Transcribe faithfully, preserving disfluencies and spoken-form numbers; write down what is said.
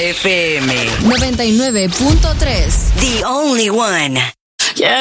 F M noventa y nueve punto tres. The only one.